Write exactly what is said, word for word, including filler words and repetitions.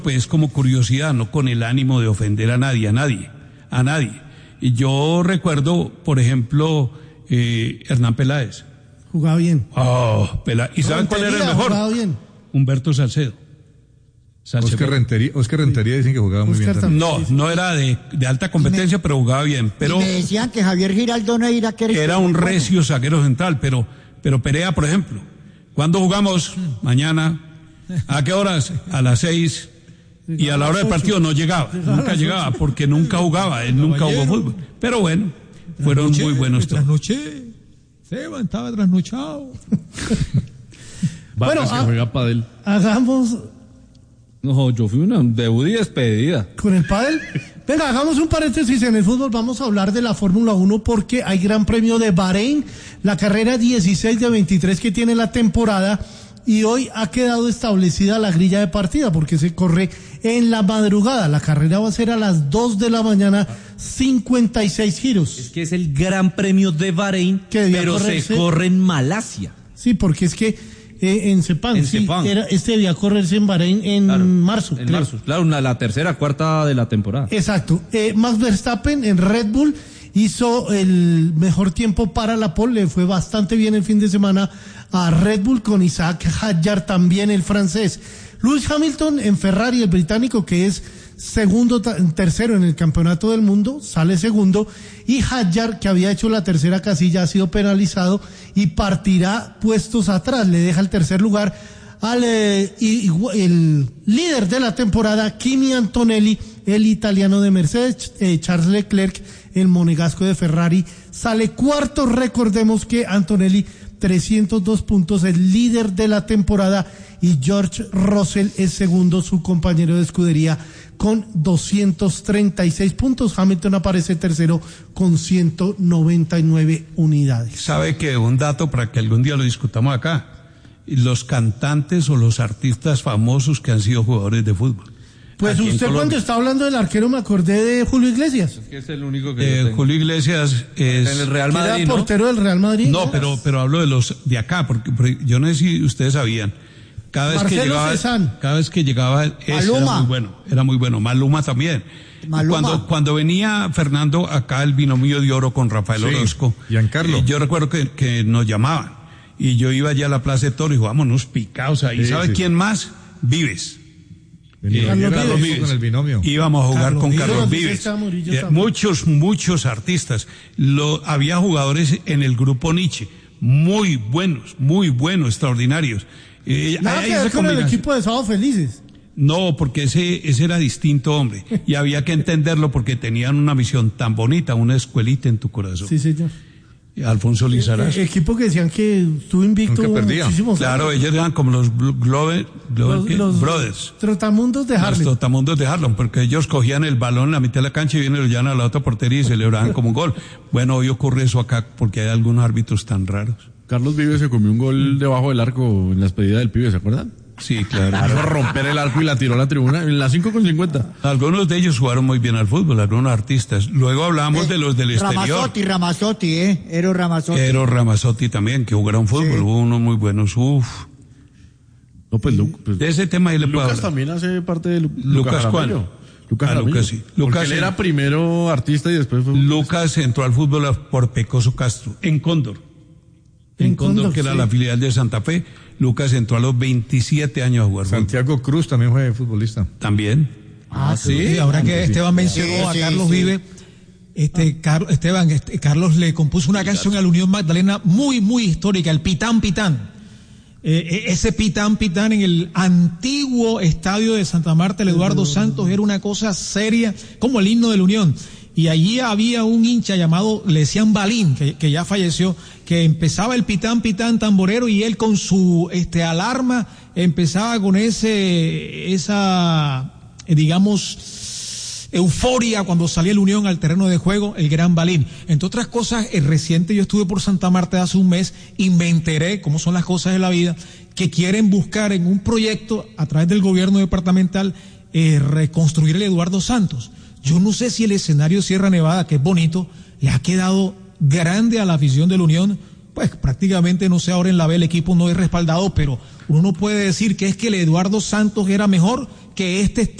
pues como curiosidad, no con el ánimo de ofender a nadie, a nadie, a nadie. Y yo recuerdo, por ejemplo, eh, Hernán Peláez. Jugaba bien. Oh, Peláez. ¿Y saben cuál era el mejor? Jugaba bien. Humberto Salcedo. Salcedo. Oscar Rentería, Oscar Rentería dicen que jugaba muy Oscar bien. también. No, no era de, de alta competencia, me, pero jugaba bien. Pero me decían que Javier Giraldo no era que era un recio zaguero central, pero, pero Perea, por ejemplo, ¿cuándo jugamos? Mañana. ¿A qué horas? A las seis. Y a la hora del partido no llegaba, nunca llegaba, porque nunca jugaba, él nunca jugó fútbol. Pero bueno, fueron muy buenos todos. Trasnoché, Seba estaba trasnochado. Bueno, que juega pádel. Hagamos... No, yo fui una debut y despedida. ¿Con el pádel? Venga, hagamos un paréntesis en el fútbol, vamos a hablar de la Fórmula uno porque hay Gran Premio de Bahrein, la carrera dieciséis de veintitrés que tiene la temporada, y hoy ha quedado establecida la grilla de partida porque se corre en la madrugada. La carrera va a ser a las dos de la mañana, cincuenta y seis giros. Es que es el Gran Premio de Bahrein, pero correrse, se corre en Malasia. Sí, porque es que eh, en Sepang, en sí, Sepang. Era, este debía correrse en Bahrein en claro, marzo. En claro. marzo, claro, una, la tercera, cuarta de la temporada. Exacto. Eh, Max Verstappen en Red Bull hizo el mejor tiempo para la pole, le fue bastante bien el fin de semana a Red Bull con Isaac Hadjar también el francés. Lewis Hamilton en Ferrari, el británico que es segundo, tercero en el campeonato del mundo, sale segundo, y Hadjar, que había hecho la tercera casilla, ha sido penalizado y partirá puestos atrás, le deja el tercer lugar al eh, y, y, el líder de la temporada, Kimi Antonelli, el italiano de Mercedes, eh, Charles Leclerc, el monegasco de Ferrari, sale cuarto. Recordemos que Antonelli trescientos dos puntos, el líder de la temporada, y George Russell es segundo, su compañero de escudería, con doscientos treinta y seis puntos. Hamilton aparece tercero con ciento noventa y nueve unidades. Sabe que un dato para que algún día lo discutamos acá, los cantantes o los artistas famosos que han sido jugadores de fútbol. Pues Aquí usted cuando está hablando del arquero me acordé de Julio Iglesias. Es que es el único que eh, Julio Iglesias es en el Real Madrid, era ¿no? portero del Real Madrid. No, pero pero hablo de los de acá, porque, porque yo no sé si ustedes sabían. Cada vez Marcelo que llegaba, Cezanne. cada vez que llegaba, ese era muy bueno, era muy bueno. Maluma también. Maluma. Cuando cuando venía Fernando acá el binomio de oro con Rafael Sí, Orozco, Giancarlo. eh, yo recuerdo que, que nos llamaban y yo iba allá a la Plaza de Toro y dijo, vámonos picados ahí. Sí, ¿Sabe sí. quién más? Vives. Venía Eh, Carlos Carlos Vives. Vives con el binomio. Íbamos a jugar Carlos con Vives. Carlos Dice Vives. esta Murillo Eh, también. muchos, muchos artistas. Lo, había jugadores en el grupo Nietzsche, muy buenos, muy buenos, extraordinarios. Eh, Nada hay que esa ver con el combinación. equipo de Sábado Felices. No, porque ese, ese era distinto, hombre. Y había que entenderlo porque tenían una misión tan bonita, una escuelita en tu corazón. Sí, señor. Alfonso Lizarazo. Eh, equipo que decían que estuvo invicto Nunca perdía. muchísimos Claro, años. ellos eran como los Blo- Globe, Globe- Los, ¿qué? los Brothers. trotamundos de Los Harlem. trotamundos de Harlem, porque ellos cogían el balón en la mitad de la cancha y vienen y lo llevan a la otra portería y celebraban como un gol. Bueno, hoy ocurre eso acá porque hay algunos árbitros tan raros. Carlos Vives se comió un gol debajo del arco en la despedida del pibe, ¿se acuerdan? Sí, claro. Claro, romper el arco y la tiró a la tribuna en las cinco con cincuenta. Algunos de ellos jugaron muy bien al fútbol, algunos artistas. Luego hablábamos de los del exterior. Ramazzotti, Ramazzotti, ¿eh? Ero Ramazzotti. Eros Ramazzotti también, que jugaron fútbol, Sí. hubo unos muy buenos. Uf. No, pues, Lu- pues De ese tema ahí le puedo Lucas hablar. también hace parte de Lu- Lucas, ¿cuál? Jaramillo. Lucas Ah, Jaramillo. Lucas, sí. Porque Lucas, él sí. era primero artista y después fue... Lucas entró al fútbol por Pecoso Castro, en Cóndor. En, En Cóndor, Cóndor, que era sí. la filial de Santa Fe. Lucas entró a los veintisiete años a jugar fútbol. Santiago Cruz también fue futbolista. También. Ah, Sí, ahora que Esteban mencionó Sí, a sí, Carlos sí. Vive, este Car- Esteban, este, Carlos le compuso una canción a la Unión Magdalena muy, muy histórica, el Pitán Pitán. Eh, ese Pitán Pitán en el antiguo estadio de Santa Marta, el Eduardo Santos, era una cosa seria, como el himno de la Unión. Y allí había un hincha llamado, le decían Balín, que, que ya falleció, que empezaba el pitán pitán tamborero y él con su este alarma empezaba con ese esa eh, digamos euforia cuando salía la Unión al terreno de juego, el gran Balín. Entre otras cosas, el reciente yo estuve por Santa Marta hace un mes y me enteré cómo son las cosas de la vida, que quieren buscar en un proyecto a través del gobierno departamental eh, reconstruir el Eduardo Santos. Yo no sé si el escenario Sierra Nevada, que es bonito, le ha quedado grande a la afición de la Unión. Pues prácticamente, no sé, ahora en la B el equipo no es respaldado, pero uno no puede decir que es que el Eduardo Santos era mejor que este